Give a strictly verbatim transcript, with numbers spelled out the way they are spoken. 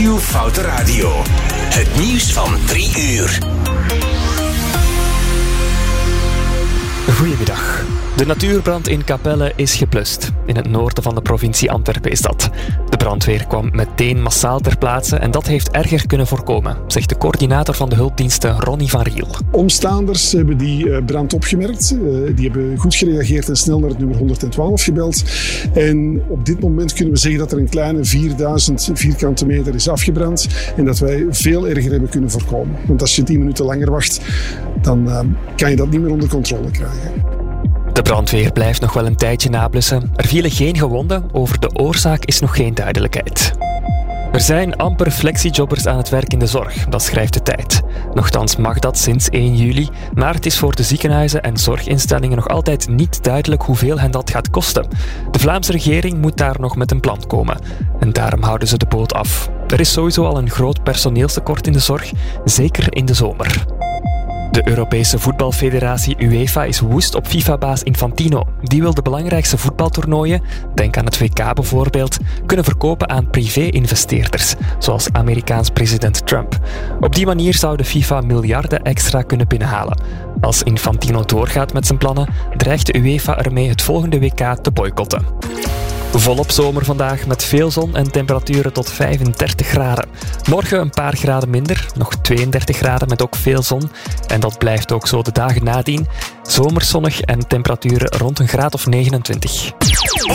Studio Foute Radio. Het nieuws van drie uur. Goedemiddag. De natuurbrand in Capelle is geblust. In het noorden van de provincie Antwerpen is dat. De brandweer kwam meteen massaal ter plaatse en dat heeft erger kunnen voorkomen, zegt de coördinator van de hulpdiensten Ronnie van Riel. Omstaanders hebben die brand opgemerkt. Die hebben goed gereageerd en snel naar het nummer honderdtwaalf gebeld. En op dit moment kunnen we zeggen dat er een kleine vierduizend vierkante meter is afgebrand en dat wij veel erger hebben kunnen voorkomen. Want als je tien minuten langer wacht, dan uh, kan je dat niet meer onder controle krijgen. De brandweer blijft nog wel een tijdje nablussen. Er vielen geen gewonden, over de oorzaak is nog geen duidelijkheid. Er zijn amper flexiejobbers aan het werk in de zorg, dat schrijft de Tijd. Nochtans mag dat sinds één juli, maar het is voor de ziekenhuizen en zorginstellingen nog altijd niet duidelijk hoeveel hen dat gaat kosten. De Vlaamse regering moet daar nog met een plan komen. En daarom houden ze de boot af. Er is sowieso al een groot personeelstekort in de zorg, zeker in de zomer. De Europese voetbalfederatie UEFA is woest op FIFA-baas Infantino. Die wil de belangrijkste voetbaltoernooien, denk aan het W K bijvoorbeeld, kunnen verkopen aan privé-investeerders, zoals Amerikaans president Trump. Op die manier zou de FIFA miljarden extra kunnen binnenhalen. Als Infantino doorgaat met zijn plannen, dreigt de UEFA ermee het volgende W K te boycotten. Volop zomer vandaag met veel zon en temperaturen tot vijfendertig graden. Morgen een paar graden minder, nog tweeëndertig graden met ook veel zon. En dat blijft ook zo de dagen nadien. Zomerzonnig en temperaturen rond een graad of negenentwintig.